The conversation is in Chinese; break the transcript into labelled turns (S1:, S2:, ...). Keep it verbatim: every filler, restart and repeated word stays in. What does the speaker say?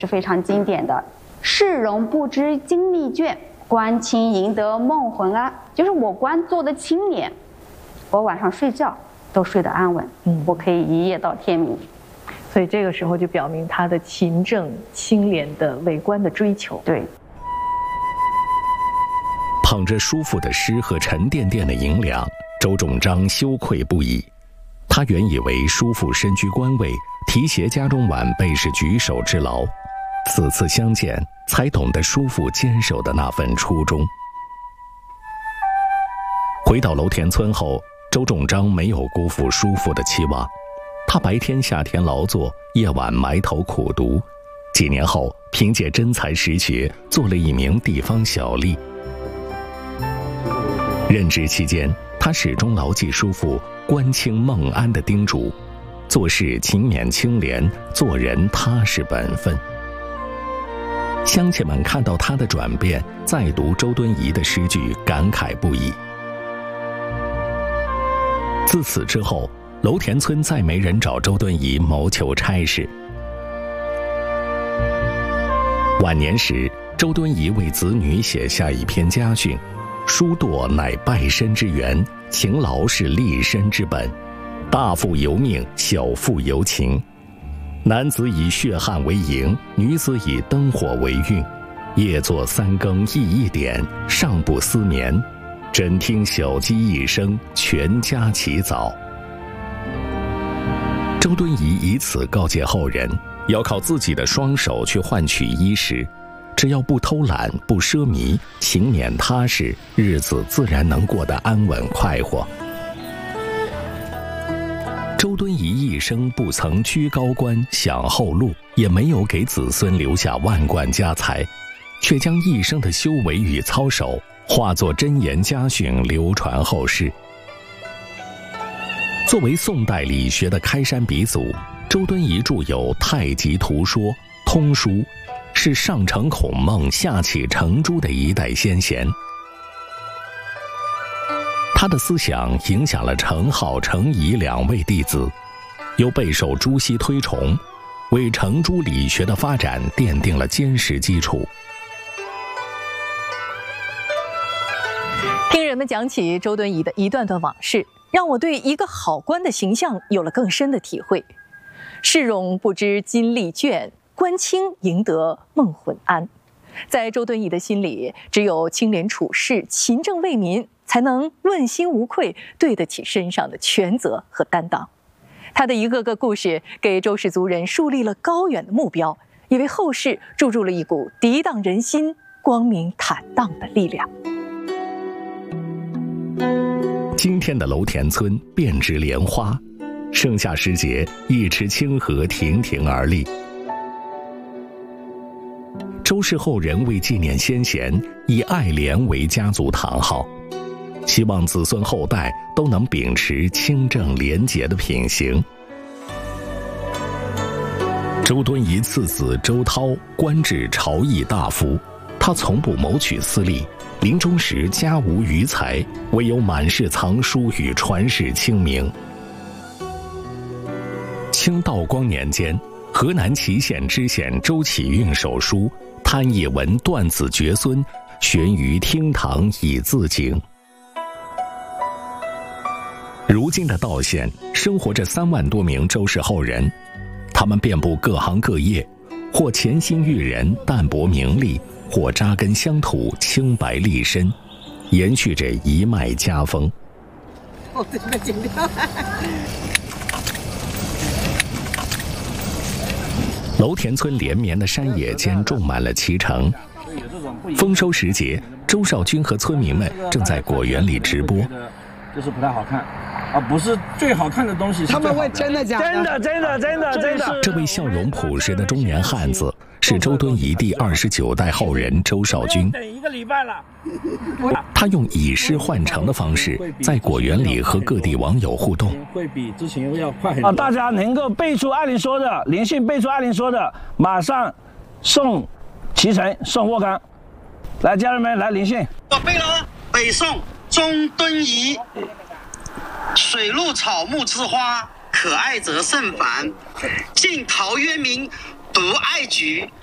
S1: 是非常经典的。世容不知经历倦，官清赢得梦魂安。就是我官做的清廉，我晚上睡觉都睡得安稳，嗯，我可以一夜到天明。
S2: 所以这个时候就表明他的勤政清廉的为官的追求。
S1: 对。
S3: 捧着叔父的诗和沉甸甸的银两，周仲章羞愧不已。他原以为叔父身居官位，提携家中晚辈是举手之劳，此次相见，才懂得叔父坚守的那份初衷。回到楼田村后，周仲章没有辜负叔父的期望，他白天下田劳作，夜晚埋头苦读。几年后，凭借真才实学，做了一名地方小吏。任职期间，他始终牢记叔父官清孟安的叮嘱，做事勤勉清廉，做人踏实本分。乡亲们看到他的转变，再读周敦颐的诗句，感慨不已。自此之后，楼田村再没人找周敦颐谋求差事。晚年时，周敦颐为子女写下一篇家训：书惰乃败身之源，勤劳是立身之本。大富由命，小富由勤。男子以血汗为营，女子以灯火为运。夜作三更忆一点，上不思眠。枕听小鸡一声，全家起早。周敦颐以此告诫后人，要靠自己的双手去换取衣食，只要不偷懒不奢靡，勤勉踏实，日子自然能过得安稳快活。周敦颐一生不曾居高官享厚禄，也没有给子孙留下万贯家财，却将一生的修为与操守化作箴言家训，流传后世。作为宋代理学的开山鼻祖，周敦颐著有《太极图说》《通书》，是上承孔孟下启程朱的一代先贤。他的思想影响了程颢、程颐两位弟子，又备受朱熹推崇，为程朱理学的发展奠定了坚实基础。
S2: 听人们讲起周敦颐的一段段往事，让我对一个好官的形象有了更深的体会。世容不知经历倦，官清赢得梦魂安。在周敦颐的心里，只有清廉处事、勤政为民，才能问心无愧，对得起身上的权责和担当。他的一个个故事，给周氏族人树立了高远的目标，也为后世注入了一股涤荡人心、光明坦荡的力量。
S3: 今天的楼田村遍植莲花，盛夏时节，一池清河亭亭而立。周氏后人为纪念先贤，以爱莲为家族堂号，希望子孙后代都能秉持清正廉洁的品行。周敦颐次子周涛官至朝议大夫，他从不谋取私利，临终时家无余财，唯有满室藏书与传世清明。清道光年间，河南淇县知县周启运手书，潘叶文断子绝孙，悬于厅堂以自警。如今的道县生活着三万多名周氏后人，他们遍布各行各业，或潜心育人，淡泊名利，或扎根乡土，清白立身，延续着一脉家风。
S4: 哦，这个剪掉。
S3: 楼田村连绵的山野间种满了脐橙。丰收时节，周少军和村民们正在果园里直播。
S5: 就是不太好看，啊，不是最好看的东西。
S4: 他们会真的假的？
S5: 真的，真的，真的，真的。
S3: 这位笑容朴实的中年汉子，是周敦颐第二十九代后人周少军。
S5: 等一个礼拜了。
S3: 他用以诗换成的方式，在果园里和各地网友互动。
S5: 会比之前要快很多。
S6: 啊，大家能够背出艾琳说的，连续背出艾琳说的，马上送脐橙，送沃柑。来，家人们来连线。
S7: 我背了，北宋周敦颐。水陆草木之花，可爱则甚烦。晋陶渊明独爱菊，